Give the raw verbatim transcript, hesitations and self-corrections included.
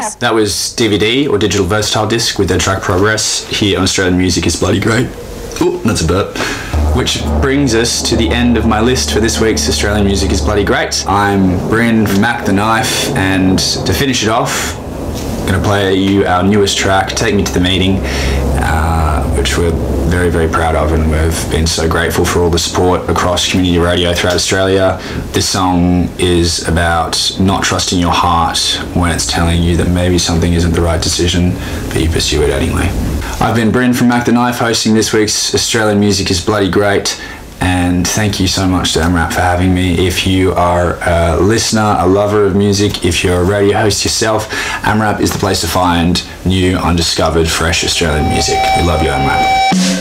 Yes. That was D V D or Digital Versatile Disc with their track Progress here on Australian Music is Bloody Great. Oh, that's a burp. Which brings us to the end of my list for this week's Australian Music is Bloody Great. I'm Bryn from Mac the Knife, and to finish it off, I'm going to play you our newest track, Take Me to the Meeting, uh, which we're very, very proud of, and we've been so grateful for all the support across community radio throughout Australia. This song is about not trusting your heart when it's telling you that maybe something isn't the right decision, but you pursue it anyway. I've been Bryn from Mac the Knife, hosting this week's Australian Music is Bloody Great, and thank you so much to AMRAP for having me. If you are a listener, a lover of music, if you're a radio host yourself, AMRAP is the place to find new, undiscovered, fresh Australian music. We love you, AMRAP.